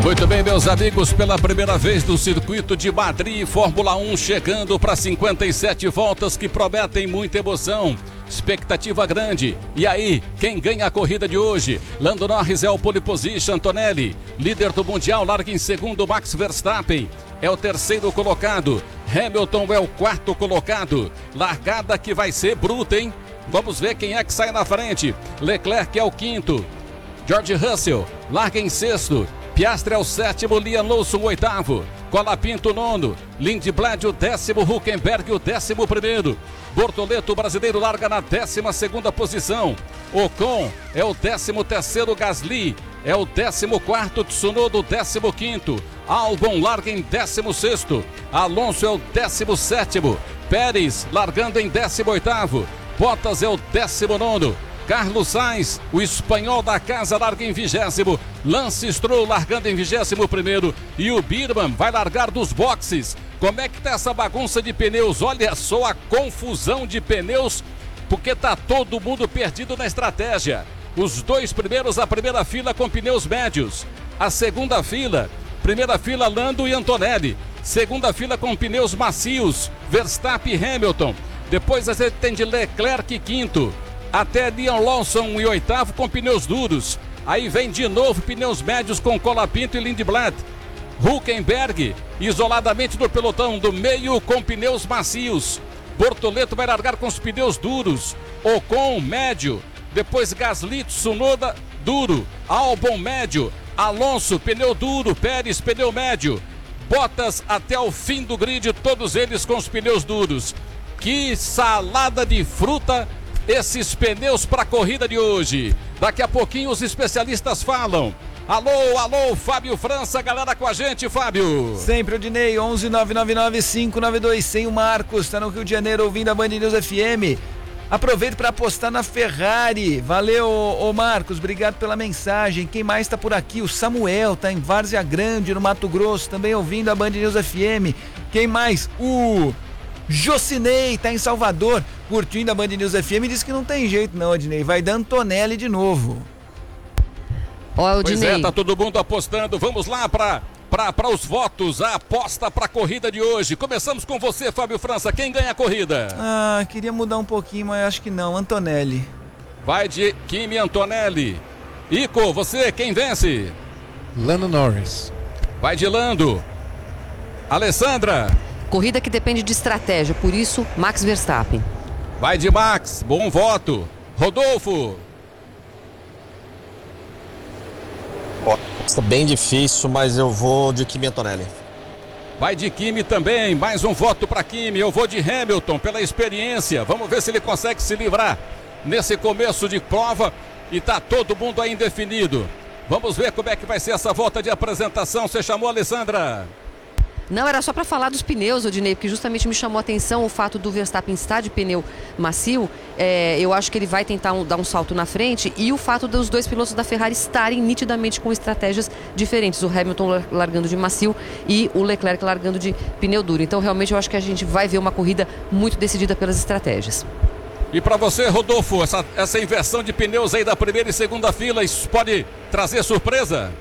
Muito bem, meus amigos, pela primeira vez no circuito de Madrid, Fórmula 1 chegando para 57 voltas que prometem muita emoção. Expectativa grande. E aí, quem ganha a corrida de hoje? Lando Norris é o pole position, Antonelli. Líder do Mundial, larga em segundo, Max Verstappen é o terceiro colocado. Hamilton é o quarto colocado. Largada que vai ser bruta, hein? Vamos ver quem é que sai na frente. Leclerc é o quinto. George Russell larga em sexto. Piastri é o sétimo, Liam Lawson o oitavo, Colapinto o nono, Lindblad o décimo, Hülkenberg o 11º, Bortoleto, o brasileiro, larga na 12ª posição, Ocon é o 13º, Gasly é o 14º, Tsunoda o 15º, Albon larga em 16º, Alonso é o 17º, Pérez largando em 18º, Bottas é o 19º, Carlos Sainz, o espanhol da casa, larga em 20º. Lance Stroll largando em 21º. E o Birman vai largar dos boxes. Como é que tá essa bagunça de pneus? Olha só a confusão de pneus, porque tá todo mundo perdido na estratégia. Os dois primeiros, a primeira fila com pneus médios. A segunda fila, primeira fila Lando e Antonelli. Segunda fila com pneus macios, Verstappen e Hamilton. Depois a gente tem de Leclerc quinto. Até Liam Lawson em oitavo com pneus duros. Aí vem de novo pneus médios com Colapinto e Lindblad. Hülkenberg isoladamente do pelotão do meio com pneus macios. Bortoleto vai largar com os pneus duros. Ocon médio. Depois Gasly, Tsunoda duro. Albon médio. Alonso pneu duro. Pérez pneu médio. Bottas até o fim do grid, todos eles com os pneus duros. Que salada de fruta esses pneus para a corrida de hoje. Daqui a pouquinho os especialistas falam. Alô, Fábio França, galera com a gente, Fábio. Sempre, Odinei, 11-999-592-100, o Marcos, está no Rio de Janeiro ouvindo a Band News FM. Aproveito para apostar na Ferrari. Valeu, ô Marcos, obrigado pela mensagem. Quem mais está por aqui? O Samuel, está em Várzea Grande, no Mato Grosso, também ouvindo a Band News FM. Quem mais? O Jocinei, tá em Salvador, curtindo a Band News FM, e diz que não tem jeito não, Odinei, vai dar Antonelli de novo. Pois é, tá todo mundo apostando. Vamos lá para os votos, a aposta para a corrida de hoje. Começamos com você, Fábio França, quem ganha a corrida? Queria mudar um pouquinho, mas acho que não, Antonelli. Vai de Kimi Antonelli. Ico, você, quem vence? Lando Norris. Vai de Lando. Alessandra? Corrida que depende de estratégia, por isso, Max Verstappen. Vai de Max, bom voto. Rodolfo? Está bem difícil, mas eu vou de Kimi Antonelli. Vai de Kimi também, mais um voto para Kimi. Eu vou de Hamilton, pela experiência. Vamos ver se ele consegue se livrar nesse começo de prova. E tá todo mundo aí indefinido. Vamos ver como é que vai ser essa volta de apresentação. Você chamou, Alessandra? Não, era só para falar dos pneus, Odinei, porque justamente me chamou a atenção o fato do Verstappen estar de pneu macio. Eu acho que ele vai tentar dar um salto na frente, e o fato dos dois pilotos da Ferrari estarem nitidamente com estratégias diferentes. O Hamilton largando de macio e o Leclerc largando de pneu duro. Então, realmente, eu acho que a gente vai ver uma corrida muito decidida pelas estratégias. E para você, Rodolfo, essa inversão de pneus aí da primeira e segunda fila, isso pode trazer surpresa?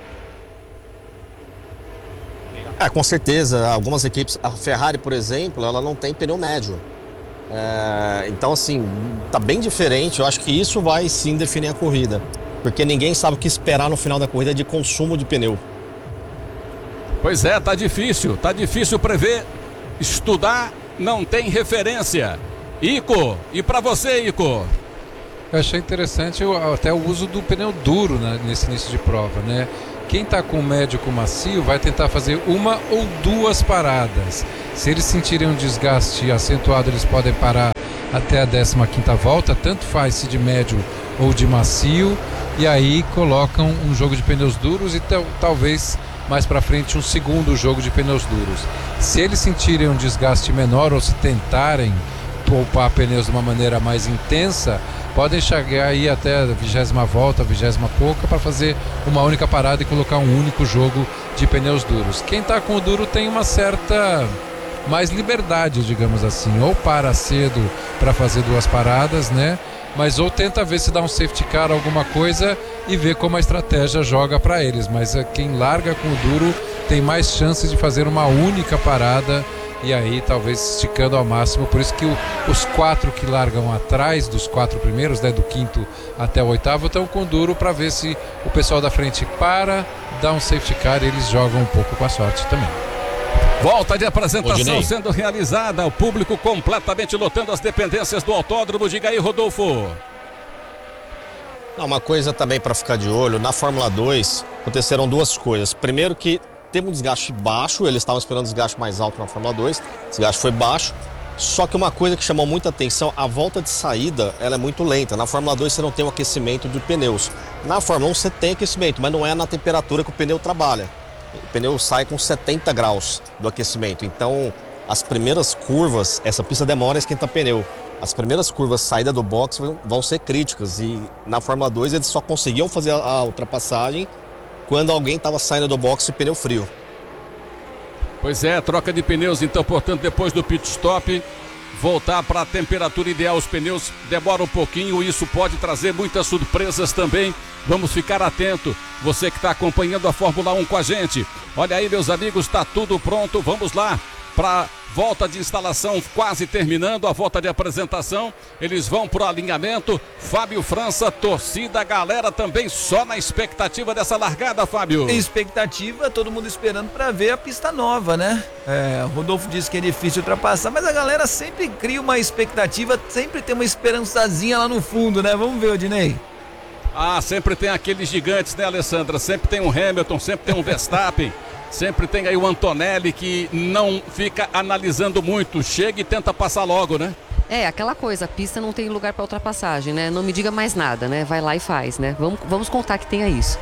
Com certeza, algumas equipes, a Ferrari, por exemplo, ela não tem pneu médio. Então, assim, tá bem diferente. Eu acho que isso vai sim definir a corrida, porque ninguém sabe o que esperar no final da corrida de consumo de pneu. Pois é, tá difícil prever, estudar, não tem referência. Ico, e para você, Ico? Eu achei interessante até o uso do pneu duro, né, nesse início de prova, né? Quem está com médio com macio vai tentar fazer uma ou duas paradas. Se eles sentirem um desgaste acentuado, eles podem parar até a 15ª volta, tanto faz se de médio ou de macio, e aí colocam um jogo de pneus duros e talvez mais para frente um segundo jogo de pneus duros. Se eles sentirem um desgaste menor ou se tentarem poupar pneus de uma maneira mais intensa, podem chegar aí até a 20ª volta, 20ª pouca, para fazer uma única parada e colocar um único jogo de pneus duros. Quem está com o duro tem uma certa mais liberdade, digamos assim, ou para cedo para fazer duas paradas, né? mas ou tenta ver se dá um safety car, alguma coisa, e ver como a estratégia joga para eles. Mas quem larga com o duro tem mais chances de fazer uma única parada, e aí talvez esticando ao máximo. Por isso que os 4 que largam atrás dos 4 primeiros, né, do 5º até o 8º, estão com duro para ver se o pessoal da frente para, dá um safety car, e eles jogam um pouco com a sorte também. Volta de apresentação sendo realizada, o público completamente lotando as dependências do autódromo. Diga aí, Rodolfo. Uma coisa também para ficar de olho, na Fórmula 2 aconteceram 2 coisas. Primeiro que teve um desgaste baixo, eles estavam esperando um desgaste mais alto na Fórmula 2, o desgaste foi baixo. Só que uma coisa que chamou muita atenção, a volta de saída ela é muito lenta. Na Fórmula 2 você não tem o aquecimento de pneus. Na Fórmula 1 você tem aquecimento, mas não é na temperatura que o pneu trabalha. O pneu sai com 70 graus do aquecimento. Então, as primeiras curvas, essa pista demora a esquentar pneu. As primeiras curvas saída do box vão ser críticas. E na Fórmula 2 eles só conseguiam fazer a ultrapassagem quando alguém estava saindo do box de pneu frio. Pois é, troca de pneus, então, portanto, depois do pit stop, voltar para a temperatura ideal. Os pneus demoram um pouquinho, isso pode trazer muitas surpresas também. Vamos ficar atento, você que está acompanhando a Fórmula 1 com a gente. Olha aí, meus amigos, está tudo pronto, vamos lá para volta de instalação quase terminando, a volta de apresentação. Eles vão para o alinhamento. Fábio França, torcida, galera também só na expectativa dessa largada, Fábio. Expectativa, todo mundo esperando para ver a pista nova, né? O Rodolfo disse que é difícil ultrapassar, mas a galera sempre cria uma expectativa, sempre tem uma esperançazinha lá no fundo, né? Vamos ver, Odinei. Sempre tem aqueles gigantes, né, Alessandra? Sempre tem um Hamilton, sempre tem um Verstappen. Sempre tem aí o Antonelli que não fica analisando muito, chega e tenta passar logo, né? Aquela coisa, a pista não tem lugar para ultrapassagem, né? Não me diga mais nada, né? Vai lá e faz, né? Vamos contar que tenha isso.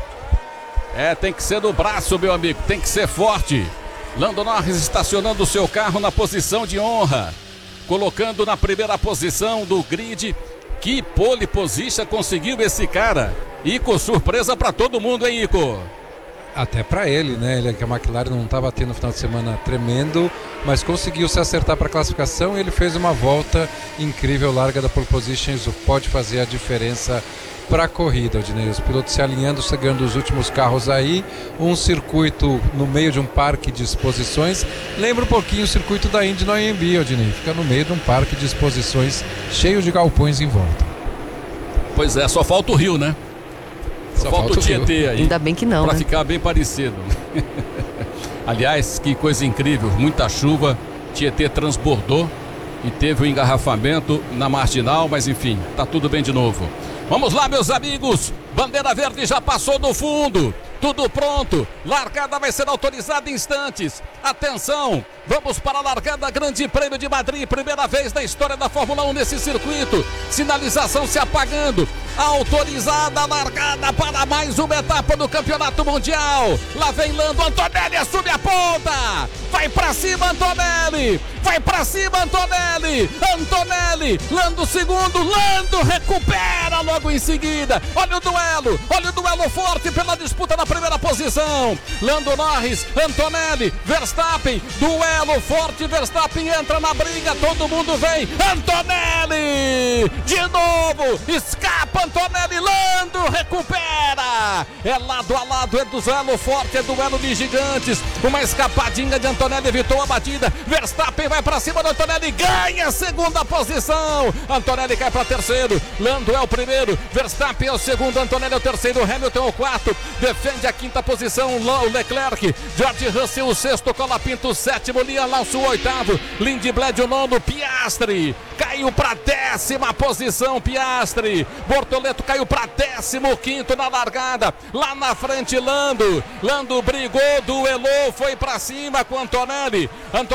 Tem que ser no braço, meu amigo, tem que ser forte. Lando Norris estacionando o seu carro na posição de honra, colocando na primeira posição do grid. Que pole position conseguiu esse cara. Ico, surpresa para todo mundo, hein, Ico? Até para ele, né? Que a McLaren não estava tendo um final de semana tremendo, mas conseguiu se acertar para a classificação e ele fez uma volta incrível, larga da pole position. Isso pode fazer a diferença para a corrida, Odinei. Os pilotos se alinhando, chegando os últimos carros aí, um circuito no meio de um parque de exposições. Lembra um pouquinho o circuito da Indy no AMB, Odinei. Fica no meio de um parque de exposições cheio de galpões em volta. Pois é, só falta o Rio, né? Só falta o Tietê aí. Ainda bem que não, pra né? Ficar bem parecido. Aliás, que coisa incrível, muita chuva, Tietê transbordou e teve um engarrafamento na marginal, mas enfim, tá tudo bem de novo. Vamos lá, meus amigos, bandeira verde já passou do fundo, tudo pronto, largada vai ser autorizada em instantes. Atenção, vamos para a largada, Grande Prêmio de Madrid, primeira vez na história da Fórmula 1 nesse circuito. Sinalização se apagando, autorizada a largada para mais uma etapa do Campeonato Mundial. Lá vem Lando, Antonelli assume a ponta, vai pra cima Antonelli, vai pra cima Antonelli, Lando segundo, Lando recupera logo em seguida. Olha o duelo forte pela disputa na primeira posição. Lando Norris, Antonelli, Verstappen, duelo forte, Verstappen entra na briga, todo mundo vem, Antonelli, de novo, escapa Antonelli, Lando recupera, é lado a lado, é duelo forte, é duelo de gigantes, uma escapadinha de Antonelli evitou a batida, Verstappen vai pra cima do Antonelli, ganha a segunda posição, Antonelli cai pra terceiro, Lando é o primeiro, Verstappen é o segundo, Antonelli é o terceiro, Hamilton é o quarto, defende a quinta posição, o Leclerc, George Russell o sexto, Colapinto o sétimo, Liam Lawson o oitavo, Lindblad o nono, Piastri caiu pra 10ª posição, Piastri, Bortoleto caiu pra 15º na largada, lá na frente Lando brigou, duelou, foi pra cima com Antonelli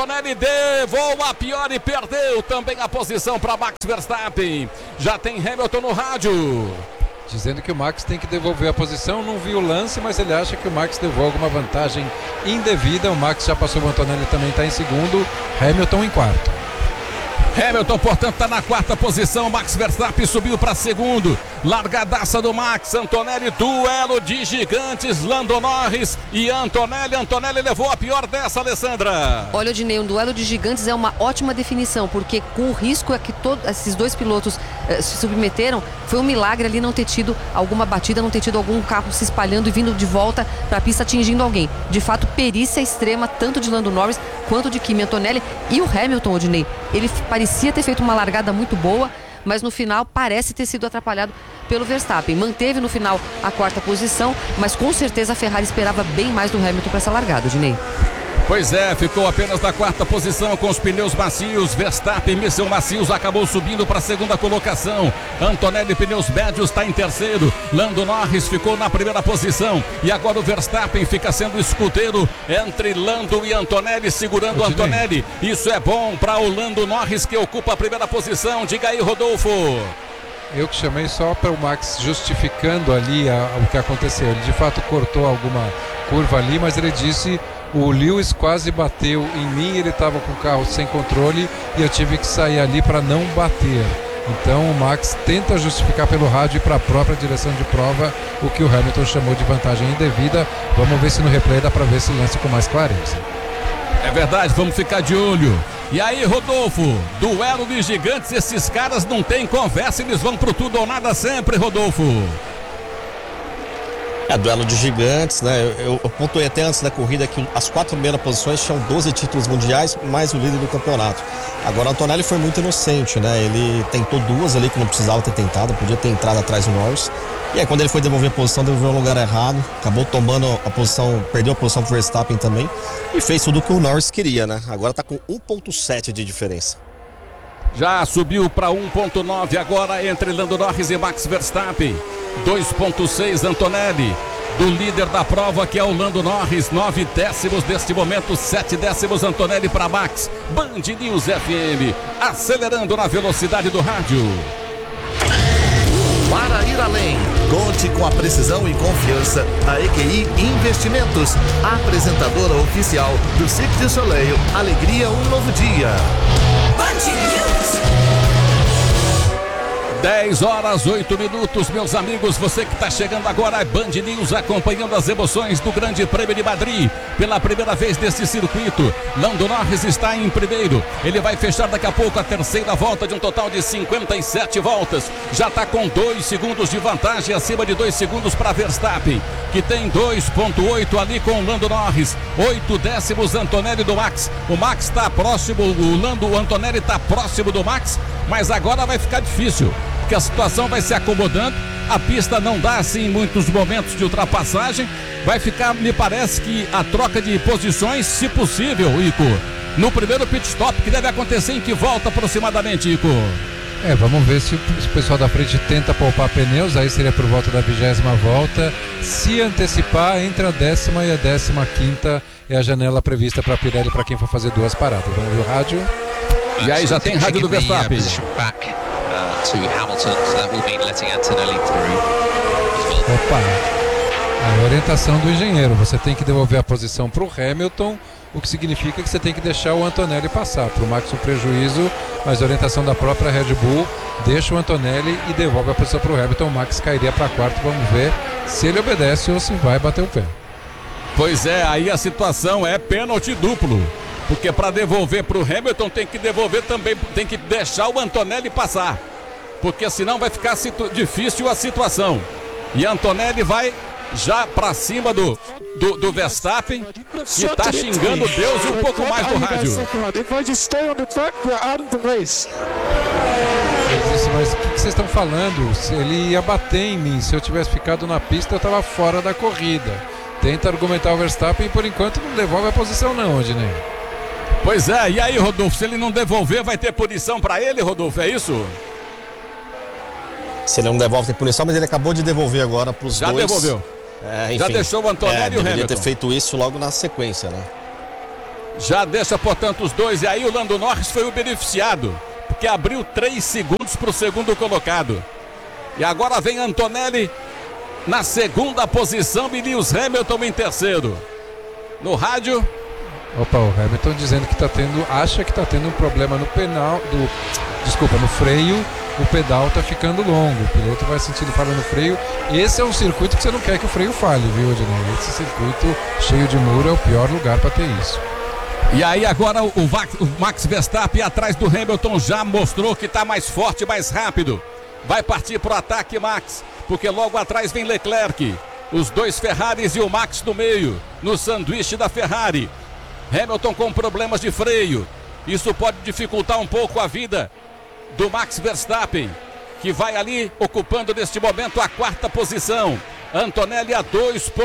levou a pior e perdeu também a posição para Max Verstappen, já tem Hamilton no rádio dizendo que o Max tem que devolver a posição. Não viu o lance, mas ele acha que o Max levou alguma vantagem indevida. O Max já passou, o Antonelli também está em segundo, Hamilton em quarto. Hamilton, portanto, está na 4ª posição. Max Verstappen subiu para segundo. Largadaça do Max. Antonelli, duelo de gigantes. Lando Norris e Antonelli. Antonelli levou a pior dessa, Alessandra. Olha, Odinei, um duelo de gigantes é uma ótima definição, porque com o risco a que todos esses dois pilotos se submeteram, foi um milagre ali não ter tido alguma batida, não ter tido algum carro se espalhando e vindo de volta para a pista atingindo alguém. De fato, perícia extrema, tanto de Lando Norris quanto de Kimi Antonelli. E o Hamilton, Odinei, ele parecia ter feito uma largada muito boa, mas no final parece ter sido atrapalhado pelo Verstappen. Manteve no final a 4ª posição, mas com certeza a Ferrari esperava bem mais do Hamilton para essa largada, Odinei. Pois é, ficou apenas na 4ª posição com os pneus macios. Verstappen, míssil macios, acabou subindo para a 2ª colocação. Antonelli, pneus médios, está em 3º. Lando Norris ficou na 1ª posição. E agora o Verstappen fica sendo escudeiro entre Lando e Antonelli, segurando Antonelli. Isso é bom para o Lando Norris, que ocupa a 1ª posição. Diga aí, Rodolfo. Eu que chamei só para o Max justificando ali o que aconteceu. Ele de fato cortou alguma curva ali, mas ele disse: o Lewis quase bateu em mim, ele estava com o carro sem controle e eu tive que sair ali para não bater. Então o Max tenta justificar pelo rádio e para a própria direção de prova o que o Hamilton chamou de vantagem indevida. Vamos ver se no replay dá para ver esse lance com mais clareza. É verdade, vamos ficar de olho. E aí, Rodolfo, duelo de gigantes, esses caras não tem conversa, eles vão pro tudo ou nada sempre, Rodolfo. É duelo de gigantes, né? Eu pontuei até antes da corrida que as 4 primeiras posições tinham 12 títulos mundiais, mais o líder do campeonato. Agora o Antonelli foi muito inocente, né? Ele tentou 2 ali que não precisava ter tentado, podia ter entrado atrás do Norris. E aí quando ele foi devolver a posição, devolveu no lugar errado, acabou tomando a posição, perdeu a posição pro Verstappen também e fez tudo o que o Norris queria, né? Agora tá com 1,7 de diferença. Já subiu para 1,9 agora entre Lando Norris e Max Verstappen. 2,6 Antonelli, do líder da prova, que é o Lando Norris. 9 décimos neste momento, 7 décimos Antonelli para Max. Band News FM, acelerando na velocidade do rádio. Para ir além, conte com a precisão e confiança da EQI Investimentos, apresentadora oficial do Cirque du Soleil. Alegria, um novo dia. Band News. 10h08, meus amigos. Você que está chegando agora é Band News, acompanhando as emoções do Grande Prêmio de Madrid. Pela primeira vez nesse circuito, Lando Norris está em primeiro. Ele vai fechar daqui a pouco a 3ª volta de um total de 57 voltas. Já está com 2 segundos de vantagem, acima de 2 segundos para Verstappen, que tem 2,8 ali com o Lando Norris. 8 décimos Antonelli do Max. O Max está próximo, o Antonelli está próximo do Max, mas agora vai ficar difícil, porque a situação vai se acomodando, a pista não dá assim muitos momentos de ultrapassagem, vai ficar, me parece que a troca de posições, se possível, Ico, no primeiro pit stop, que deve acontecer em que volta aproximadamente, Ico? Vamos ver se o pessoal da frente tenta poupar pneus, aí seria por volta da 20ª volta. Se antecipar, entre a 10ª e a 15ª é a janela prevista para a Pirelli, para quem for fazer 2 paradas. Vamos ver o rádio. E aí já tem rádio do Verstappen. Opa, a orientação do engenheiro, você tem que devolver a posição para o Hamilton, o que significa que você tem que deixar o Antonelli passar. Para o Max um prejuízo, mas a orientação da própria Red Bull, deixa o Antonelli e devolve a posição para o Hamilton. O Max cairia para 4º, vamos ver se ele obedece ou se vai bater o pé. Pois é, aí a situação é pênalti duplo, porque para devolver para o Hamilton tem que devolver também, tem que deixar o Antonelli passar, porque senão vai ficar difícil a situação. E Antonelli vai já para cima do Verstappen, que está xingando Deus e um pouco mais no rádio. Mas o que vocês estão falando? Se ele ia bater em mim, se eu tivesse ficado na pista eu estava fora da corrida. Tenta argumentar o Verstappen e por enquanto não devolve a posição não, Odinei. Pois é, e aí, Rodolfo, se ele não devolver vai ter punição para ele, Rodolfo, é isso? Se ele não devolve, tem punição, mas ele acabou de devolver agora para os dois. Já devolveu. Enfim, já deixou o Antonelli e o Hamilton. Deveria ter feito isso logo na sequência, né? Já deixa, portanto, os dois. E aí o Lando Norris foi o beneficiado, porque abriu 3 segundos para o segundo colocado. E agora vem Antonelli na 2ª posição e Lewis Hamilton em 3º. No rádio, Opa, o Hamilton dizendo que acha que está tendo um problema no no freio, o pedal está ficando longo, o piloto vai sentindo falha no freio. Esse é um circuito que você não quer que o freio falhe, viu, Odinei? Esse circuito cheio de muro é o pior lugar para ter isso. E aí agora o Max Verstappen atrás do Hamilton já mostrou que está mais forte, mais rápido. Vai partir para o ataque, Max, porque logo atrás vem Leclerc. Os dois Ferraris e o Max no meio, no sanduíche da Ferrari. Hamilton com problemas de freio. Isso pode dificultar um pouco a vida do Max Verstappen, que vai ali ocupando neste momento a 4ª posição. Antonelli a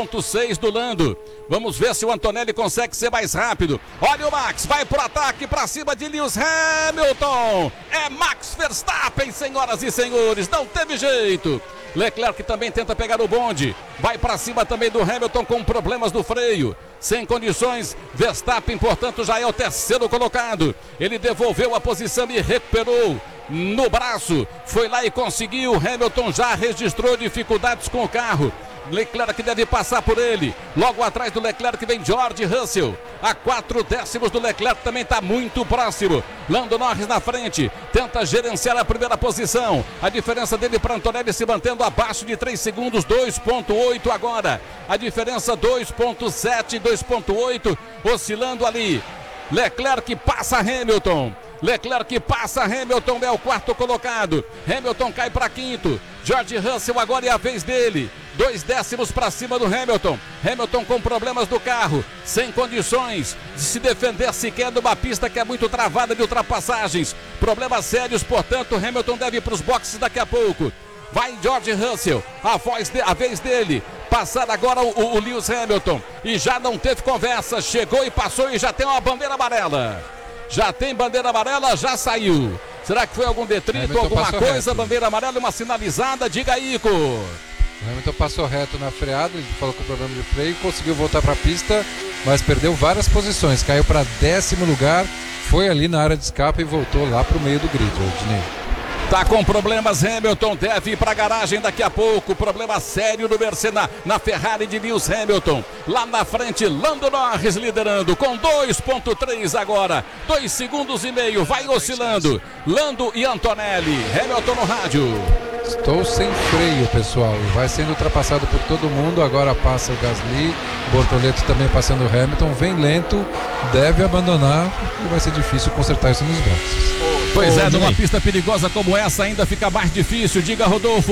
2,6 do Lando. Vamos ver se o Antonelli consegue ser mais rápido. Olha o Max, vai pro ataque, para cima de Lewis Hamilton. É Max Verstappen, senhoras e senhores, não teve jeito. Leclerc também tenta pegar o bonde. Vai para cima também do Hamilton com problemas no freio. Sem condições, Verstappen, portanto, já é o 3º colocado. Ele devolveu a posição e recuperou no braço. Foi lá e conseguiu. Hamilton já registrou dificuldades com o carro. Leclerc deve passar por ele. Logo atrás do Leclerc vem George Russell. A 4 décimos do Leclerc também está muito próximo. Lando Norris na frente. Tenta gerenciar a primeira posição. A diferença dele para Antonelli se mantendo abaixo de 3 segundos. 2,8 agora. A diferença 2,7, 2,8. Oscilando ali. Leclerc passa Hamilton. Leclerc passa Hamilton, é o 4º colocado. Hamilton cai para 5º. George Russell agora é a vez dele. 2 décimos para cima do Hamilton. Hamilton com problemas do carro, sem condições de se defender sequer numa pista que é muito travada de ultrapassagens. Problemas sérios, portanto, Hamilton deve ir para os boxes daqui a pouco. Vai George Russell, a vez dele. Passar agora o Lewis Hamilton. E já não teve conversa, chegou e passou e já tem uma bandeira amarela. Já tem bandeira amarela, já saiu. Será que foi algum detrito, Hamilton alguma coisa? reto. Bandeira amarela e uma sinalizada, diga aí, Ico. O Hamilton passou reto na freada, ele falou com problema de freio, conseguiu voltar para a pista, mas perdeu várias posições, caiu para 10º lugar, foi ali na área de escape e voltou lá para o meio do grid, Odinei. Tá com problemas, Hamilton deve ir para a garagem daqui a pouco. Problema sério no Mercedes, na Ferrari de Lewis Hamilton. Lá na frente, Lando Norris liderando com 2,3 agora. 2 segundos e meio, vai oscilando. Lando e Antonelli. Hamilton no rádio. Estou sem freio, pessoal. Vai sendo ultrapassado por todo mundo. Agora passa o Gasly, Bortoleto também passando o Hamilton. Vem lento, deve abandonar e vai ser difícil consertar isso nos boxes. Pois é, numa pista perigosa como essa ainda fica mais difícil. Diga, Rodolfo.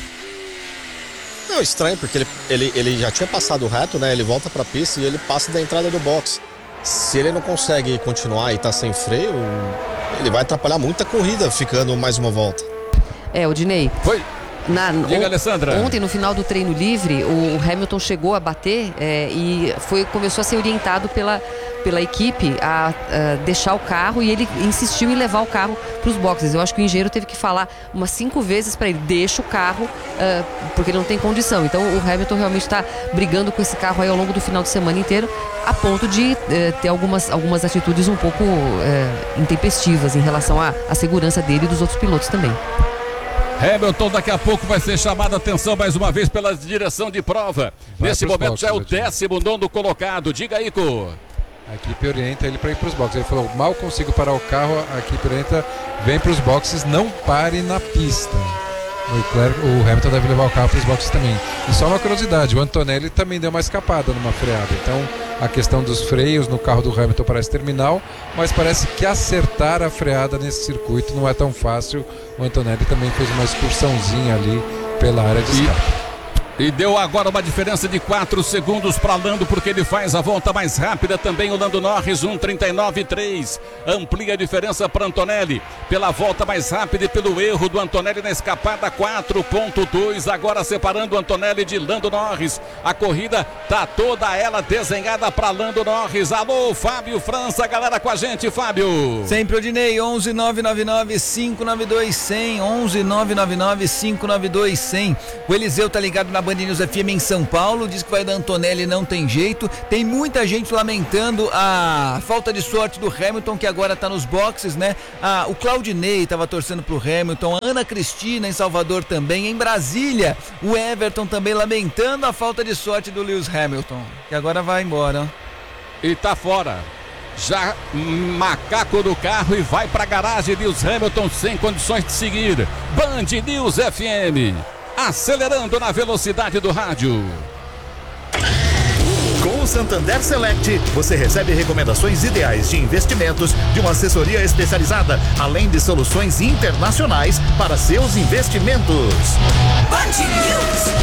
Não, estranho, porque ele já tinha passado reto, né? Ele volta pra pista e ele passa da entrada do box. Se ele não consegue continuar e tá sem freio, ele vai atrapalhar muita corrida ficando mais uma volta. Odinei. Foi. Diga, Alessandra. Ontem, no final do treino livre, o Hamilton chegou a bater e começou a ser orientado pela equipe a deixar o carro, e ele insistiu em levar o carro para os boxes. Eu acho que o engenheiro teve que falar umas 5 vezes para ele: deixa o carro, porque ele não tem condição. Então o Hamilton realmente está brigando com esse carro aí ao longo do final de semana inteiro, a ponto de ter algumas atitudes um pouco intempestivas em relação à segurança dele e dos outros pilotos também. Hamilton daqui a pouco vai ser chamado a atenção mais uma vez pela direção de prova. Nesse momento boxes, já é o 19º colocado. Diga aí, Ico. A equipe orienta ele para ir para os boxes. Ele falou: mal consigo parar o carro, a equipe orienta, vem para os boxes, não pare na pista. O Hamilton deve levar o carro para os boxes também. E só uma curiosidade, o Antonelli também deu uma escapada numa freada. Então a questão dos freios no carro do Hamilton parece terminal, mas parece que acertar a freada nesse circuito não é tão fácil. O Antonelli também fez uma excursãozinha ali pela área de escape. E deu agora uma diferença de 4 segundos para Lando, porque ele faz a volta mais rápida também. O Lando Norris, 1,39,3. Amplia a diferença para Antonelli pela volta mais rápida e pelo erro do Antonelli na escapada, 4,2. Agora separando o Antonelli de Lando Norris. A corrida tá toda ela desenhada para Lando Norris. Alô, Fábio França, galera com a gente, Fábio. Sempre, Odinei, 11-999-592-100, 11-999-592-100. O Eliseu tá ligado na Band News FM em São Paulo, diz que vai dar Antonelli, não tem jeito. Tem muita gente lamentando a falta de sorte do Hamilton, que agora tá nos boxes, né? O Claudinei tava torcendo pro Hamilton, a Ana Cristina em Salvador também, em Brasília, o Everton também lamentando a falta de sorte do Lewis Hamilton, que agora vai embora. E tá fora. já macaco do carro e vai para a garagem. Lewis Hamilton sem condições de seguir. Band News FM, acelerando na velocidade do rádio. Com o Santander Select, você recebe recomendações ideais de investimentos de uma assessoria especializada, além de soluções internacionais para seus investimentos. Band News.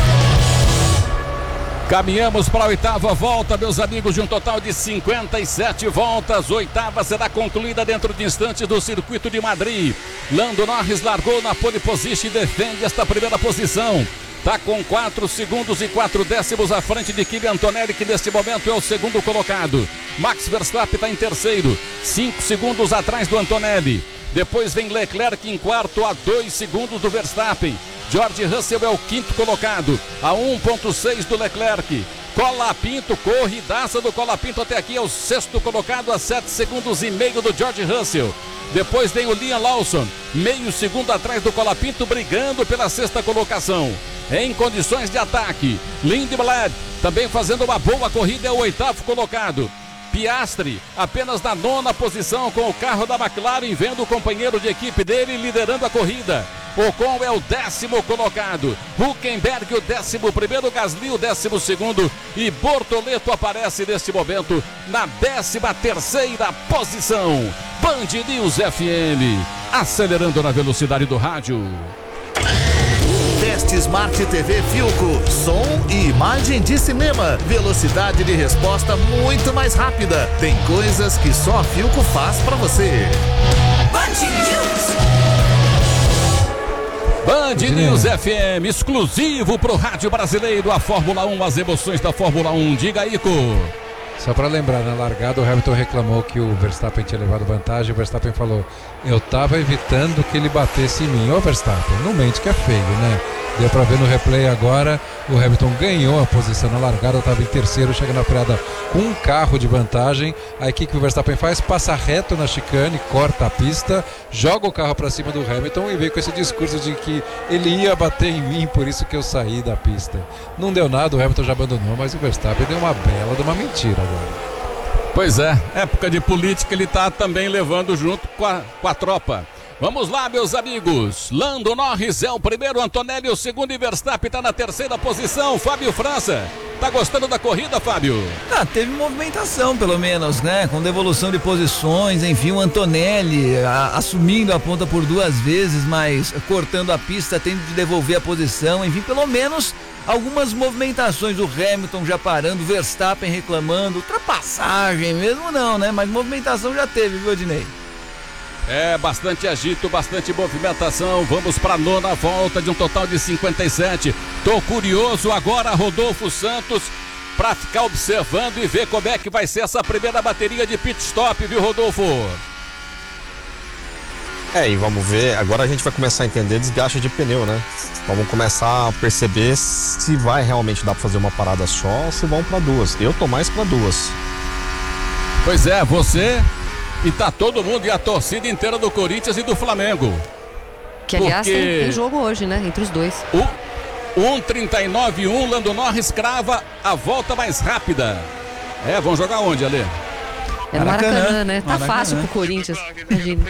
Caminhamos para a 8ª volta, meus amigos, de um total de 57 voltas. 8ª será concluída dentro de instantes do circuito de Madrid. Lando Norris largou na pole position e defende esta primeira posição. Está com 4 segundos e 4 décimos à frente de Kimi Antonelli, que neste momento é o segundo colocado. Max Verstappen está em terceiro, 5 segundos atrás do Antonelli. Depois vem Leclerc em quarto, a 2 segundos do Verstappen. George Russell é o quinto colocado, a 1,6 do Leclerc. Colapinto, corridaça do Colapinto até aqui, é o sexto colocado, a 7 segundos e meio do George Russell. Depois vem o Liam Lawson, meio segundo atrás do Colapinto, brigando pela sexta colocação. Em condições de ataque, Lindblad também fazendo uma boa corrida, é o 8º colocado. Piastri apenas na 9ª posição com o carro da McLaren, vendo o companheiro de equipe dele liderando a corrida. Ocon é o 10º colocado, Hülkenberg o 11º, Gasly o 12º e Bortoleto aparece neste momento na 13ª posição. Band News FM, acelerando na velocidade do rádio. Teste Smart TV Philco, som e imagem de cinema, velocidade de resposta muito mais rápida. Tem coisas que só a Philco faz pra você. Band News. Band News FM, exclusivo pro rádio brasileiro, a Fórmula 1, as emoções da Fórmula 1. Diga aí, Ico. Só para lembrar, na largada o Hamilton reclamou que o Verstappen tinha levado vantagem. O Verstappen falou: eu tava evitando que ele batesse em mim. Ô Verstappen, não mente que é feio, né? Deu para ver no replay agora, o Hamilton ganhou a posição na largada, estava em terceiro, chega na freada com um carro de vantagem. Aí o que o Verstappen faz? Passa reto na chicane, corta a pista, joga o carro para cima do Hamilton e veio com esse discurso de que ele ia bater em mim, por isso que eu saí da pista. Não deu nada, o Hamilton já abandonou, mas o Verstappen deu uma bela de uma mentira agora. Pois é, época de política ele tá também levando junto com a tropa. Vamos lá, meus amigos. Lando Norris é o primeiro, Antonelli o segundo e Verstappen está na 3ª posição. Fábio França, tá gostando da corrida, Fábio? Teve movimentação pelo menos, né? Com devolução de posições, enfim, o Antonelli assumindo a ponta por 2 vezes, mas cortando a pista, tendo de devolver a posição, enfim, pelo menos algumas movimentações. O Hamilton já parando, o Verstappen reclamando, ultrapassagem mesmo não, né? Mas movimentação já teve, viu, Odinei? É, bastante agito, bastante movimentação. Vamos para a 9ª volta de um total de 57. Tô curioso agora, Rodolfo Santos, para ficar observando e ver como é que vai ser essa primeira bateria de pit stop, viu, Rodolfo? E vamos ver, agora a gente vai começar a entender desgaste de pneu, né? Vamos começar a perceber se vai realmente dar para fazer uma parada só ou se vão para 2. Eu tô mais para 2. Pois é, você e tá todo mundo e a torcida inteira do Corinthians e do Flamengo. Que aliás tem jogo hoje, né? Entre os dois. 1:39:1, Lando Norris crava a volta mais rápida. Vão jogar onde, Ale? É no Maracanã, né? Tá fácil pro Corinthians. Imagina.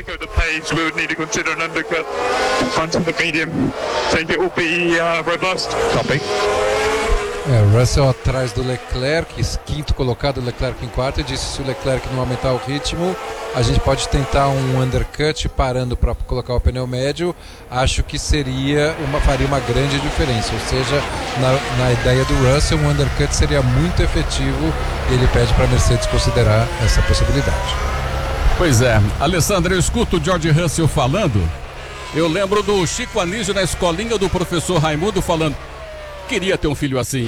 Russell atrás do Leclerc, 5º colocado, o Leclerc em 4º, e disse: se o Leclerc não aumentar o ritmo, a gente pode tentar um undercut parando para colocar o pneu médio. Acho que faria uma grande diferença, ou seja, na ideia do Russell, um undercut seria muito efetivo. Ele pede para a Mercedes considerar essa possibilidade. Pois é, Alessandro, eu escuto o George Russell falando, eu lembro do Chico Anísio na escolinha do professor Raimundo falando: queria ter um filho assim.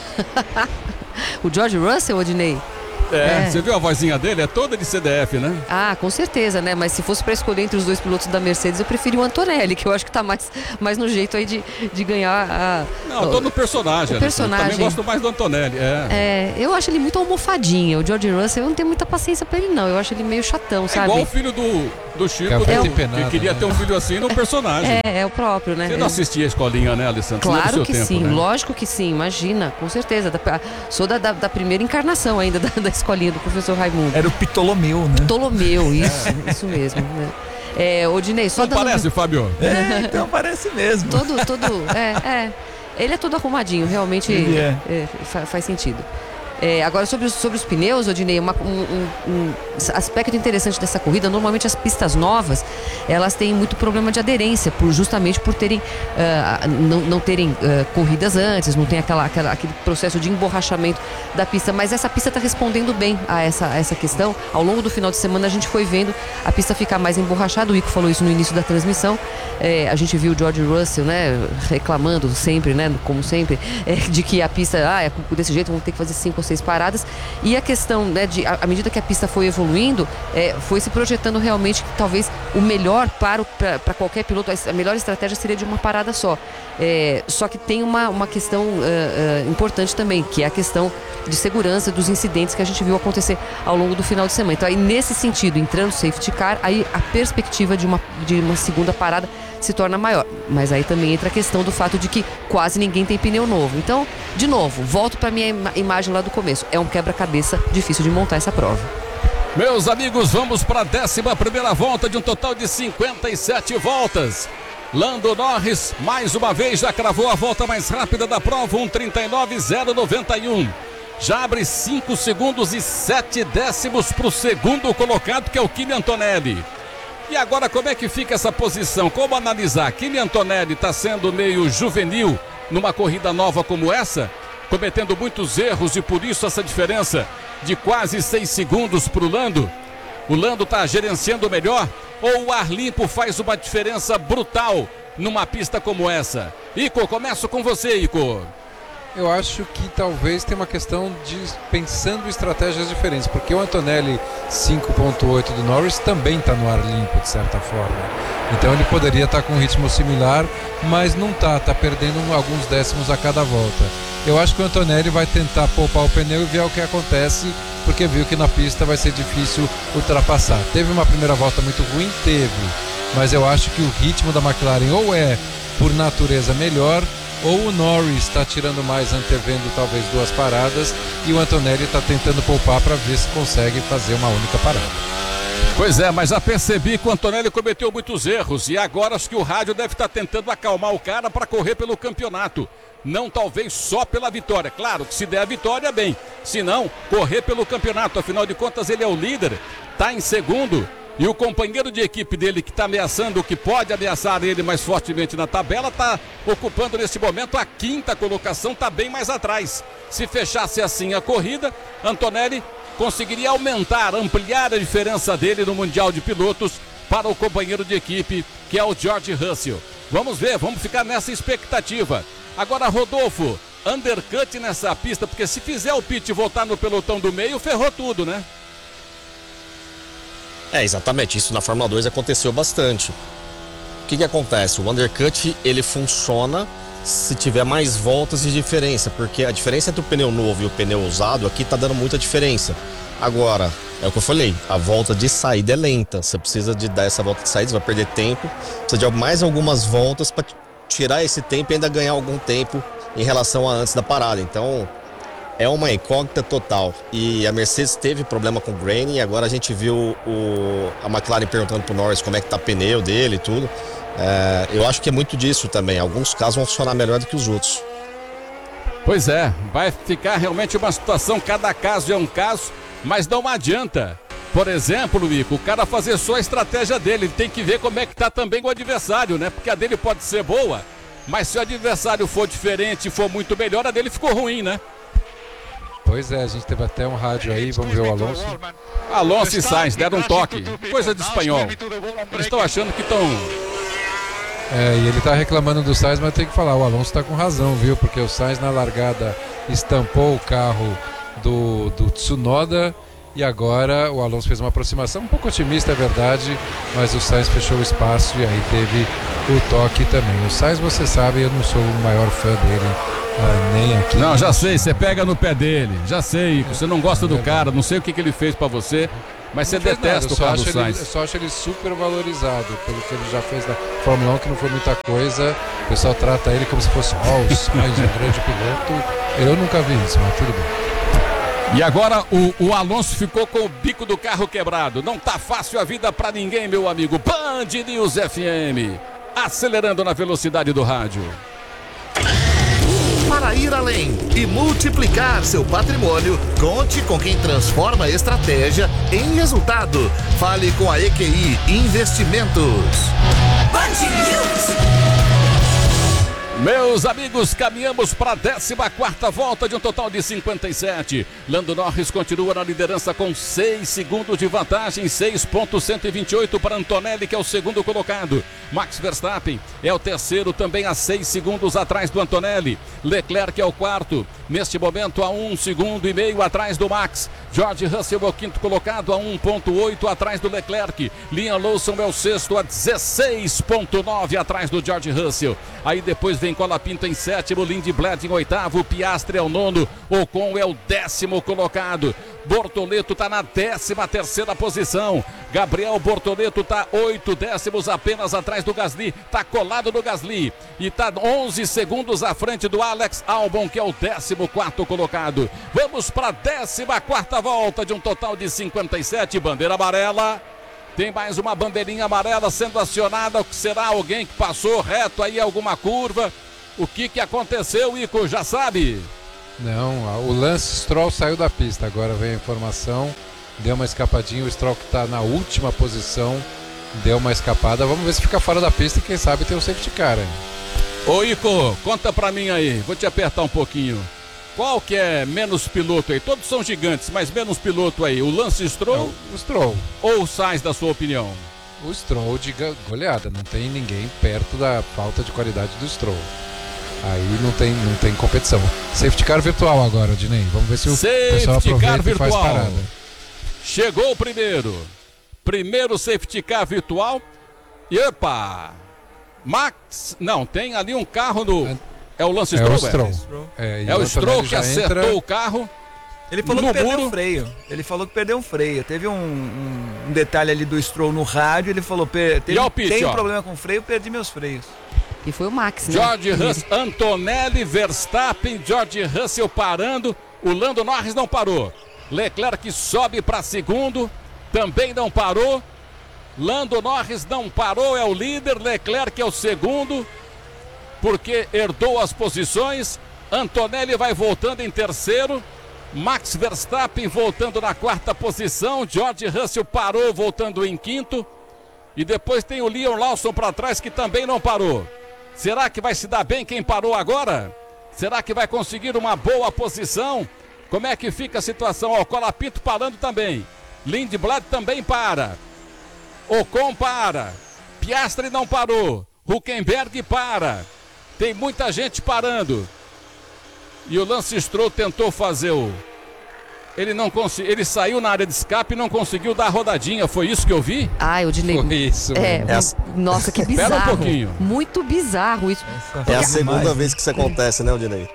O George Russell, Odinei? Você viu a vozinha dele? É toda de CDF, né? Ah, com certeza, né? Mas se fosse para escolher entre os 2 pilotos da Mercedes, eu preferi o Antonelli, que eu acho que tá mais no jeito aí de ganhar a... Não, eu tô no personagem. Eu também gosto mais do Antonelli. Eu acho ele muito almofadinho. O George Russell, eu não tenho muita paciência pra ele, não. Eu acho ele meio chatão, sabe? Igual o filho do Chico, que queria ter um filho assim no personagem. É o próprio, né? Você não assistia a escolinha, né, Alessandro? Claro que tempo, sim, né? lógico que sim, imagina, com certeza. Sou da primeira encarnação ainda da escolinha do professor Raimundo. Era o Ptolomeu, né? Ptolomeu, isso mesmo, né? Odinei, só Não dando... parece, Fábio? Então parece mesmo. Ele é todo arrumadinho, realmente faz sentido. Agora, sobre os pneus, Odinei, um aspecto interessante dessa corrida, normalmente as pistas novas, elas têm muito problema de aderência, justamente por terem, não terem corridas antes, não tem aquele processo de emborrachamento da pista, mas essa pista está respondendo bem a essa questão. Ao longo do final de semana a gente foi vendo a pista ficar mais emborrachada, o Ico falou isso no início da transmissão, a gente viu o George Russell, né, reclamando sempre, né, como sempre, de que a pista, desse jeito vamos ter que fazer 5 ou 6 paradas, e a questão, né, à medida que a pista foi evoluindo, foi se projetando realmente que talvez o melhor para qualquer piloto, a melhor estratégia seria de uma parada só. Só que tem uma questão importante também, que é a questão de segurança dos incidentes que a gente viu acontecer ao longo do final de semana. Então aí nesse sentido, entrando o safety car, aí a perspectiva de uma segunda parada se torna maior, mas aí também entra a questão do fato de que quase ninguém tem pneu novo. Então, de novo, volto para minha imagem lá do começo, é um quebra-cabeça difícil de montar essa prova. Meus amigos, vamos para a 11ª volta de um total de 57 voltas. Lando Norris, mais uma vez, já cravou a volta mais rápida da prova, 1:39.091. Já abre 5 segundos e 7 décimos para o segundo colocado, que é o Kimi Antonelli. E agora, como é que fica essa posição? Como analisar? Kimi Antonelli está sendo meio juvenil numa corrida nova como essa, cometendo muitos erros, e por isso essa diferença de quase 6 segundos para o Lando. O Lando está gerenciando melhor, ou o ar limpo faz uma diferença brutal numa pista como essa? Ico, começo com você, Ico. Eu acho que talvez tenha uma questão de pensando estratégias diferentes, porque o Antonelli 5.8 do Norris também está no ar limpo, de certa forma. Então ele poderia estar com um ritmo similar, mas não está perdendo alguns décimos a cada volta. Eu acho que o Antonelli vai tentar poupar o pneu e ver o que acontece, porque viu que na pista vai ser difícil ultrapassar. Teve uma primeira volta muito ruim? Teve, mas eu acho que o ritmo da McLaren ou é por natureza melhor, ou o Norris está tirando mais, antevendo talvez 2 paradas, e o Antonelli está tentando poupar para ver se consegue fazer uma única parada. Pois é, mas já percebi que o Antonelli cometeu muitos erros, e agora acho que o rádio deve estar tentando acalmar o cara para correr pelo campeonato. Não talvez só pela vitória. Claro que se der a vitória, bem. Se não, correr pelo campeonato. Afinal de contas, ele é o líder, está em segundo. E o companheiro de equipe dele que está ameaçando, o que pode ameaçar ele mais fortemente na tabela, está ocupando nesse momento a 5ª colocação, está bem mais atrás. Se fechasse assim a corrida, Antonelli conseguiria ampliar a diferença dele no Mundial de Pilotos para o companheiro de equipe, que é o George Russell. Vamos ver, vamos ficar nessa expectativa. Agora, Rodolfo, undercut nessa pista, porque se fizer o pit voltar no pelotão do meio, ferrou tudo, né? Exatamente, isso na Fórmula 2 aconteceu bastante. O que acontece? O undercut, ele funciona se tiver mais voltas de diferença, porque a diferença entre o pneu novo e o pneu usado aqui tá dando muita diferença. Agora, é o que eu falei, a volta de saída é lenta, você precisa de dar essa volta de saída, você vai perder tempo, precisa de mais algumas voltas para tirar esse tempo e ainda ganhar algum tempo em relação a antes da parada. Então, é uma incógnita total. E a Mercedes teve problema com o Graining, e agora a gente viu a McLaren perguntando pro Norris como é que tá o pneu dele e tudo. Eu acho que é muito disso também. Alguns casos vão funcionar melhor do que os outros. Pois é, vai ficar realmente uma situação, cada caso é um caso, mas não adianta. Por exemplo, Ico, o cara fazer só a estratégia dele, ele tem que ver como é que tá também o adversário, né? Porque a dele pode ser boa, mas se o adversário for diferente e for muito melhor, a dele ficou ruim, né? Pois é, a gente teve até um rádio aí, vamos ver o Alonso. Alonso e Sainz deram um toque, coisa de espanhol. Eles estão achando que estão... E ele tá reclamando do Sainz, mas tem que falar, o Alonso tá com razão, viu? Porque o Sainz na largada estampou o carro do Tsunoda, e agora o Alonso fez uma aproximação um pouco otimista, é verdade, mas o Sainz fechou o espaço e aí teve o toque também. O Sainz, você sabe, eu não sou o maior fã dele, nem aqui. Não, já sei, você pega no pé dele, já sei, você não gosta do cara, não sei o que ele fez pra você, mas você detesta o Carlos Sainz. Eu só acho ele super valorizado pelo que ele já fez na Fórmula 1, que não foi muita coisa. O pessoal trata ele como se fosse o Sainz, um grande piloto. Eu nunca vi isso, mas tudo bem. E agora o Alonso ficou com o bico do carro quebrado. Não tá fácil a vida pra ninguém, meu amigo. Band News FM, acelerando na velocidade do rádio. Para ir além e multiplicar seu patrimônio, conte com quem transforma a estratégia em resultado. Fale com a EQI Investimentos. Band News. Meus amigos, caminhamos para a 14ª volta de um total de 57. Lando Norris continua na liderança com 6 segundos de vantagem, 6,128 para Antonelli, que é o segundo colocado. Max Verstappen é o terceiro, também a 6 segundos atrás do Antonelli. Leclerc é o quarto, neste momento a 1,5 segundo atrás do Max. George Russell é o quinto colocado, a 1,8 atrás do Leclerc. Liam Lawson é o sexto, a 16,9 atrás do George Russell. Aí depois vem Colapinto em sétimo, Lindblad em oitavo, Piastri é o nono, Ocon é o 10º colocado. Bortoleto está na 13ª posição. Gabriel Bortoleto está 8 décimos apenas atrás do Gasly, está colado no Gasly e está 11 segundos à frente do Alex Albon, que é o 14º colocado. Vamos para a 14ª volta de um total de 57. Bandeira amarela. Tem mais uma bandeirinha amarela sendo acionada. Será alguém que passou reto aí alguma curva? O que aconteceu, Ico? Já sabe? Não, o Lance Stroll saiu da pista. Agora vem a informação. Deu uma escapadinha. O Stroll, que está na última posição, deu uma escapada. Vamos ver se fica fora da pista e quem sabe tem um safety car aí. Ô, Ico, conta pra mim aí. Vou te apertar um pouquinho. Qual que é menos piloto aí? Todos são gigantes, mas menos piloto aí. O Lance Stroll? O Stroll. Ou o Sainz, da sua opinião? O Stroll de goleada. Não tem ninguém perto da falta de qualidade do Stroll. Aí não tem competição. Safety car virtual agora, Dinei. Vamos ver se o pessoal aproveita e faz parada. Chegou o primeiro safety car virtual. E opa! Max, não, tem ali um carro no... É o Lance Stroll? É o Stroll que acertou o carro. Ele falou que perdeu um freio. Ele falou que perdeu um freio. Teve um detalhe ali do Stroll no rádio. Ele falou: tem um problema com o freio, perdi meus freios. E foi o Max, né? George Russell, Antonelli, Verstappen, George Russell parando. O Lando Norris não parou. Leclerc sobe para segundo, também não parou. Lando Norris não parou, é o líder. Leclerc é o segundo, porque herdou as posições. Antonelli vai voltando em terceiro. Max Verstappen voltando na 4ª posição. George Russell parou, voltando em quinto. E depois tem o Liam Lawson para trás, que também não parou. Será que vai se dar bem quem parou agora? Será que vai conseguir uma boa posição? Como é que fica a situação? Ó, o Colapinto parando também. Lindblad também para. Ocon para. Piastri não parou. Hülkenberg para. Tem muita gente parando. E o Lance Stroll tentou fazer Ele não conseguiu. Ele saiu na área de escape e não conseguiu dar a rodadinha. Foi isso que eu vi? Ah, eu Dinei. Foi isso. Nossa, que bizarro. Espera um pouquinho. Muito bizarro isso. É a segunda vez que isso acontece, né, Odinei?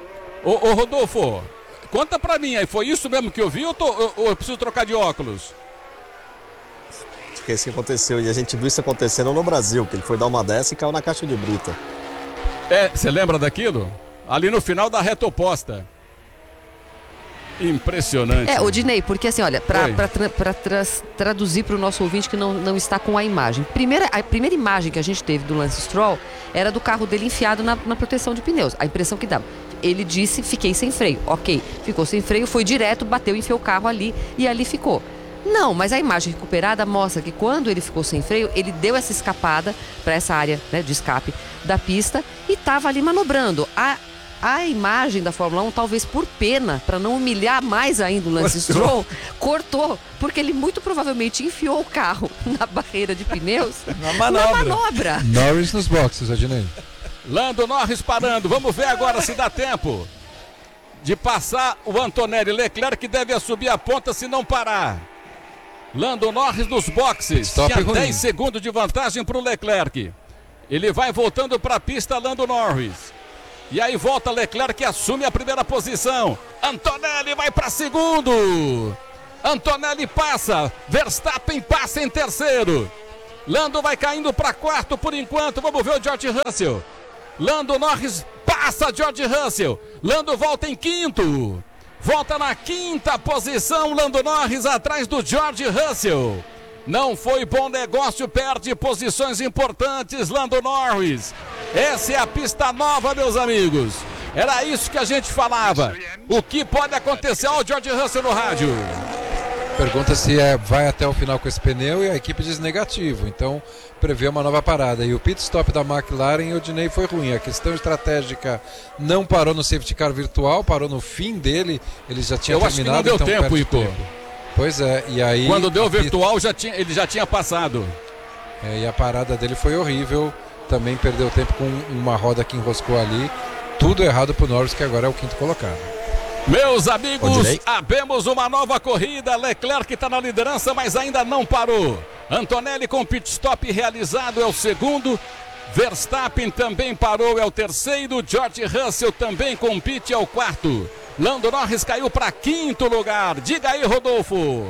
Ô, Rodolfo, conta pra mim aí. Foi isso mesmo que eu vi ou eu preciso trocar de óculos? Acho que é isso que aconteceu. E a gente viu isso acontecendo no Brasil, que ele foi dar uma dessa e caiu na caixa de brita. Você lembra daquilo? Ali no final da reta oposta. Impressionante. Odinei, porque assim, olha, para traduzir para o nosso ouvinte que não está com a imagem. A primeira imagem que a gente teve do Lance Stroll era do carro dele enfiado na proteção de pneus. A impressão que dava. Ele disse, fiquei sem freio. Ok, ficou sem freio, foi direto, bateu, enfiou o carro ali e ali ficou. Não, mas a imagem recuperada mostra que quando ele ficou sem freio, ele deu essa escapada para essa área, né, de escape da pista e estava ali manobrando. A imagem da Fórmula 1, talvez por pena, para não humilhar mais ainda o Lance Stroll, cortou, porque ele muito provavelmente enfiou o carro na barreira de pneus na manobra. Norris nos boxes, Adinei. Lando Norris parando. Vamos ver agora se dá tempo de passar o Antonelli. Leclerc deve assumir a ponta se não parar. Lando Norris nos boxes. Tinha 10 segundos de vantagem para o Leclerc. Ele vai voltando para a pista, Lando Norris. E aí volta Leclerc, que assume a primeira posição. Antonelli vai para segundo. Antonelli passa. Verstappen passa em terceiro. Lando vai caindo para quarto por enquanto. Vamos ver o George Russell. Lando Norris passa George Russell. Lando volta em quinto. volta na 5ª posição, Lando Norris atrás do George Russell. Não foi bom negócio, perde posições importantes, Lando Norris. Essa é a pista nova, meus amigos. Era isso que a gente falava. O que pode acontecer ao George Russell no rádio? Pergunta se vai até o final com esse pneu e a equipe diz negativo, então prevê uma nova parada. E o pit stop da McLaren, o Diney, foi ruim. A questão estratégica não parou no safety car virtual, parou no fim dele, ele já tinha terminado. Eu acho que não deu tempo, Ico. Pois é, e aí... Quando deu virtual, ele já tinha passado. E a parada dele foi horrível, também perdeu tempo com uma roda que enroscou ali. Tudo errado pro Norris, que agora é o 5º colocado. Meus amigos, abemos uma nova corrida. Leclerc está na liderança, mas ainda não parou. Antonelli com pit stop realizado é o 2º. Verstappen também parou, é o 3º. George Russell também com pit, é o 4º. Lando Norris caiu para 5º lugar. Diga aí, Rodolfo.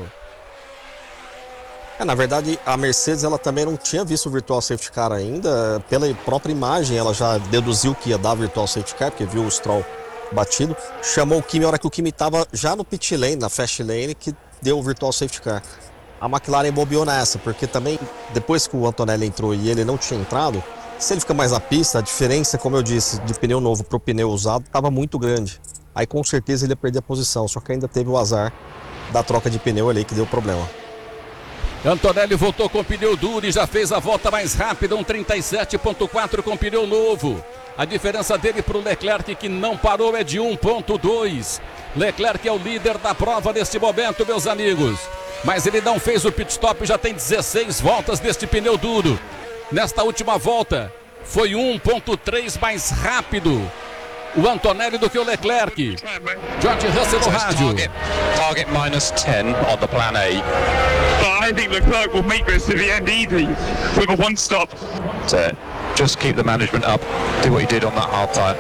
Na verdade, a Mercedes ela também não tinha visto o Virtual Safety Car ainda. Pela própria imagem, ela já deduziu que ia dar Virtual Safety Car, porque viu o Stroll batido. Chamou o Kimi, a hora que o Kimi estava já no pit lane, na fast lane, que deu o Virtual Safety Car. A McLaren bobeou nessa, porque também, depois que o Antonelli entrou e ele não tinha entrado, se ele fica mais na pista, a diferença, como eu disse, de pneu novo para o pneu usado, estava muito grande. Aí com certeza ele ia perder a posição, só que ainda teve o azar da troca de pneu ali que deu problema. Antonelli voltou com pneu duro e já fez a volta mais rápida, um 37.4 com pneu novo. A diferença dele para o Leclerc, que não parou, é de 1.2. Leclerc é o líder da prova neste momento, meus amigos. Mas ele não fez o pit stop, já tem 16 voltas deste pneu duro. Nesta última volta, foi 1.3 mais rápido o Antonelli do que o Leclerc. George Russell no rádio. Target -10 on the plan A. I think Leclerc will make this to the end easy with a one stop. So just keep the management up. Do what you did on that hard tire.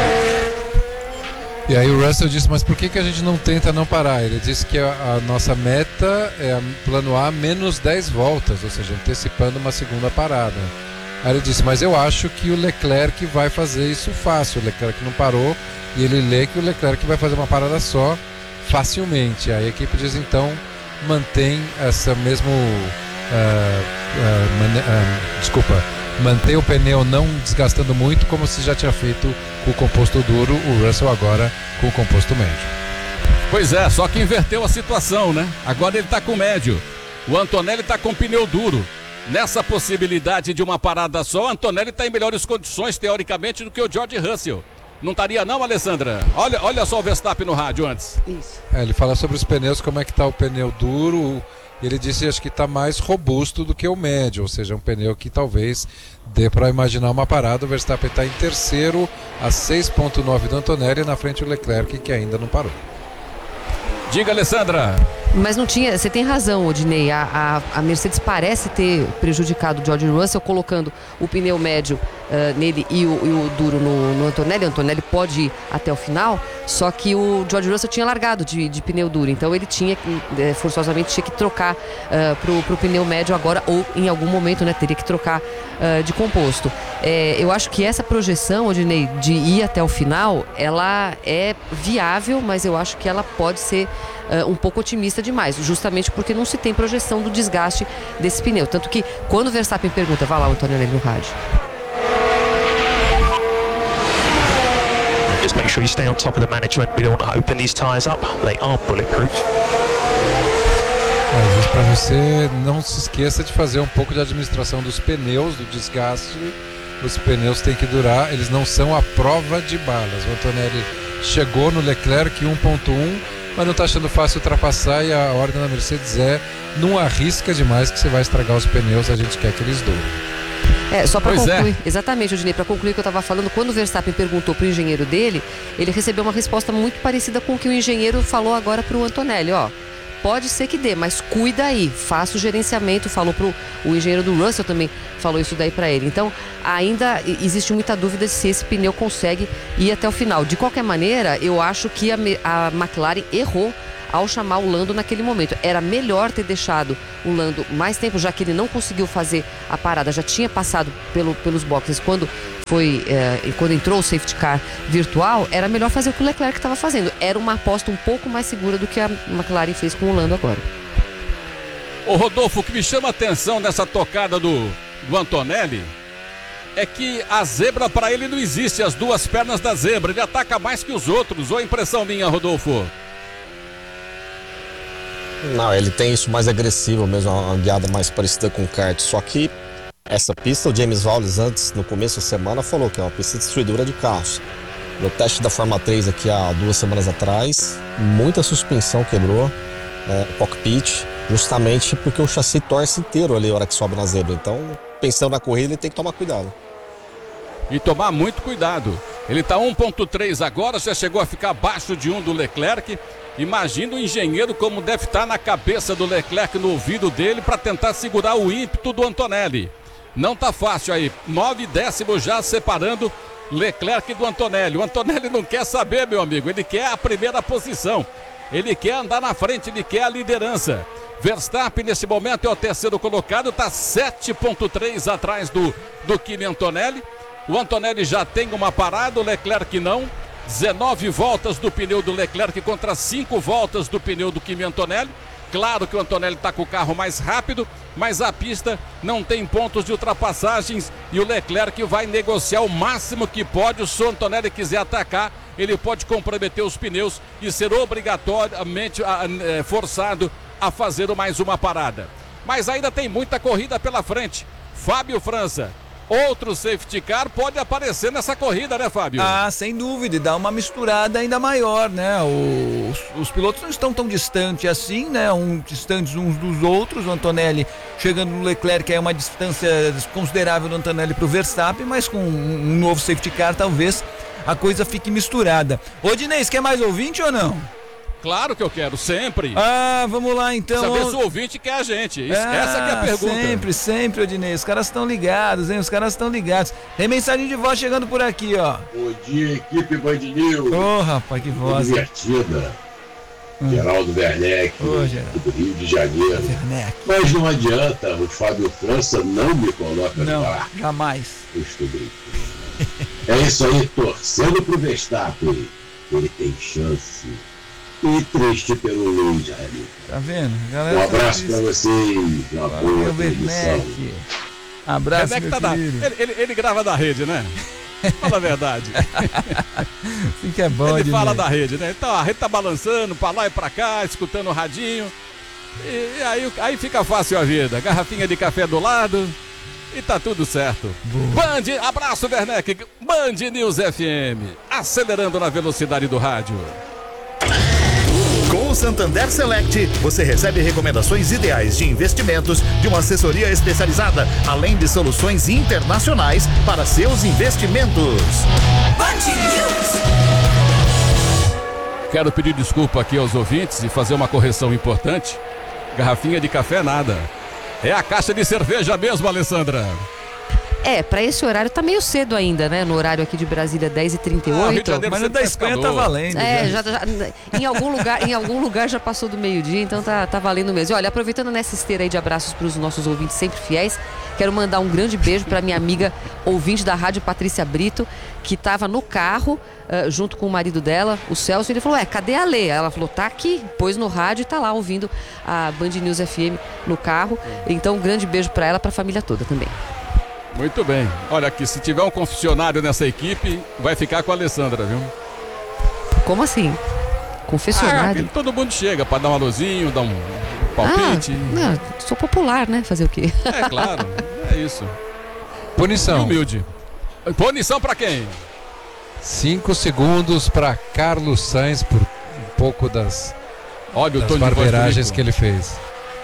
E aí o Russell disse, mas por que a gente não tenta não parar? Ele disse que a nossa meta é plano A menos 10 voltas, ou seja, antecipando uma segunda parada. Aí ele disse, mas eu acho que o Leclerc vai fazer isso fácil. O Leclerc não parou e ele lê que o Leclerc vai fazer uma parada só facilmente. Aí a equipe diz, então, mantém essa mesmo... mantém o pneu não desgastando muito, como se já tinha feito com o composto duro, o Russell agora com o composto médio. Pois é, só que inverteu a situação, né? Agora ele está com médio. O Antonelli está com pneu duro. Nessa possibilidade de uma parada só, o Antonelli está em melhores condições, teoricamente, do que o George Russell. Não estaria não, Alessandra? Olha só o Verstappen no rádio antes. Isso. Ele fala sobre os pneus, como é que está o pneu duro. Ele disse, acho que está mais robusto do que o médio, ou seja, um pneu que talvez dê para imaginar uma parada. O Verstappen está em 3º, a 6.9 do Antonelli, na frente o Leclerc, que ainda não parou. Diga, Alessandra. Mas não tinha, você tem razão, Odinei, a Mercedes parece ter prejudicado o George Russell colocando o pneu médio nele e o duro no Antonelli. O Antonelli pode ir até o final, só que o George Russell tinha largado de pneu duro, então ele tinha que, forçosamente tinha que trocar pro pneu médio agora, ou em algum momento, né, teria que trocar de composto. Eu acho que essa projeção, Odinei, de ir até o final, ela é viável, mas eu acho que ela pode ser um pouco otimista demais, justamente porque não se tem projeção do desgaste desse pneu. Tanto que quando o Verstappen pergunta, vai lá o Antonelli no rádio. Just make sure you stay on top of the management. We don't want to open these tyres up. They are bulletproof. Para você não se esqueça de fazer um pouco de administração dos pneus, do desgaste. Os pneus têm que durar, eles não são a prova de balas. O Antonelli chegou no Leclerc 1.1, mas não está achando fácil ultrapassar, e a ordem da Mercedes não arrisca demais que você vai estragar os pneus, a gente quer que eles durem. Só para concluir, exatamente, Odinei, para concluir o que eu estava falando, quando o Verstappen perguntou para o engenheiro dele, ele recebeu uma resposta muito parecida com o que o engenheiro falou agora para o Antonelli, pode ser que dê, mas cuida aí, faça o gerenciamento, falou pro o engenheiro do Russell também, falou isso daí para ele. Então, ainda existe muita dúvida se esse pneu consegue ir até o final. De qualquer maneira, eu acho que a McLaren errou ao chamar o Lando naquele momento. Era melhor ter deixado o Lando mais tempo, já que ele não conseguiu fazer a parada, já tinha passado pelos boxes quando entrou o safety car virtual. Era melhor fazer o que o Leclerc estava fazendo. Era uma aposta um pouco mais segura do que a McLaren fez com o Lando agora. Ô Rodolfo, o que me chama a atenção nessa tocada do Antonelli é que a zebra para ele não existe, as duas pernas da zebra. Ele ataca mais que os outros. Ou impressão minha, Rodolfo? Não, ele tem isso mais agressivo mesmo, uma guiada mais parecida com o kart. Só que essa pista, o James Vowles antes, no começo da semana, falou que é uma pista destruidora de carros. No teste da Fórmula 3 aqui há 2 semanas atrás, muita suspensão quebrou, cockpit, justamente porque o chassi torce inteiro ali na hora que sobe na zebra. Então, pensando na corrida, ele tem que tomar cuidado. E tomar muito cuidado. Ele está 1.3 agora, já chegou a ficar abaixo de 1 do Leclerc. Imagina o engenheiro como deve estar na cabeça do Leclerc, no ouvido dele, para tentar segurar o ímpeto do Antonelli. Não tá fácil aí, 9 décimos já separando Leclerc do Antonelli. O Antonelli não quer saber, meu amigo, ele quer a primeira posição. Ele quer andar na frente, ele quer a liderança. Verstappen nesse momento é o terceiro colocado, está 7.3 atrás do Kimi Antonelli. O Antonelli já tem uma parada, o Leclerc não. 19 voltas do pneu do Leclerc contra 5 voltas do pneu do Kimi Antonelli. Claro que o Antonelli está com o carro mais rápido, mas a pista não tem pontos de ultrapassagens e o Leclerc vai negociar o máximo que pode. Se o Antonelli quiser atacar, ele pode comprometer os pneus e ser obrigatoriamente forçado a fazer mais uma parada. Mas ainda tem muita corrida pela frente. Fábio França, outro safety car pode aparecer nessa corrida, né, Fábio? Ah, sem dúvida, e dá uma misturada ainda maior, né? Os pilotos não estão tão distantes assim, né? Distantes uns dos outros. O Antonelli chegando no Leclerc é uma distância considerável do Antonelli para o Verstappen, mas com um novo safety car talvez a coisa fique misturada. Ô, Dinês, quer mais ouvinte ou não? Claro que eu quero, sempre. Ah, vamos lá então. Saber se o ouvinte quer a gente. Essa que é a pergunta. Sempre, Odinei. Os caras estão ligados, hein? Os caras estão ligados. Tem mensagem de voz chegando por aqui, ó. Bom dia, equipe Band News. Ô, rapaz, que voz. Divertida. Geraldo Werneck, do Rio de Janeiro. Mas não adianta, o Fábio França não me coloca no ar. Jamais. Eu estou brincando. É isso aí, torcendo pro Verstappen. Ele tem chance. E triste pelo Luiz Hamilton. Tá vendo? Um abraço pra vocês. Uma boa transmissão. Abraço, ele grava da rede, né? Fala a verdade. Sim que é bom, ele fala da rede, né? Então a rede tá balançando pra lá e pra cá, escutando o radinho. E aí fica fácil a vida. Garrafinha de café do lado e tá tudo certo. Band, abraço, Werneck. Band News FM, acelerando na velocidade do rádio. Com o Santander Select, você recebe recomendações ideais de investimentos de uma assessoria especializada, além de soluções internacionais para seus investimentos. Quero pedir desculpa aqui aos ouvintes e fazer uma correção importante. Garrafinha de café nada. É a caixa de cerveja mesmo, Alessandra. Pra esse horário tá meio cedo ainda, né? No horário aqui de Brasília, 10h38. Mas no da Espanha tá valendo. Em algum lugar já passou do meio-dia, então tá valendo mesmo. E olha, aproveitando nessa esteira aí de abraços para os nossos ouvintes sempre fiéis, quero mandar um grande beijo para minha amiga ouvinte da rádio, Patrícia Brito, que tava no carro junto com o marido dela, o Celso, e ele falou, cadê a Lê? Ela falou, tá aqui, pôs no rádio e tá lá ouvindo a Band News FM no carro. Então um grande beijo para ela, para a família toda também. Muito bem. Olha aqui, se tiver um confessionário nessa equipe, vai ficar com a Alessandra, viu? Como assim? Confessionário? Todo mundo chega para dar um alôzinho, dar um palpite. Não, sou popular, né? Fazer o quê? É claro, é isso. Punição. Humilde. Punição para quem? 5 segundos para Carlos Sainz por um pouco das barberagens que ele fez.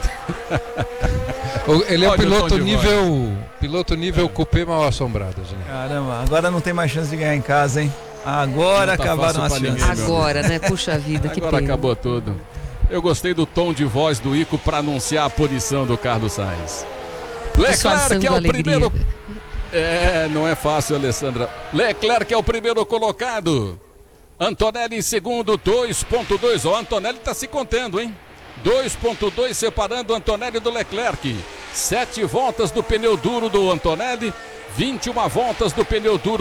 Ele é um piloto nível cupê mal assombrado, gente. Caramba, agora não tem mais chance de ganhar em casa, hein? Agora acabaram as chances. Agora, né? Puxa vida, que pena. Agora acabou tudo. Eu gostei do tom de voz do Ico para anunciar a punição do Carlos Sainz. Leclerc é o primeiro. Não é fácil, Alessandra. Leclerc é o primeiro colocado. Antonelli em segundo, 2.2. Ó, Antonelli tá se contendo, hein? 2.2 separando Antonelli do Leclerc. 7 voltas do pneu duro do Antonelli, 21 voltas do pneu duro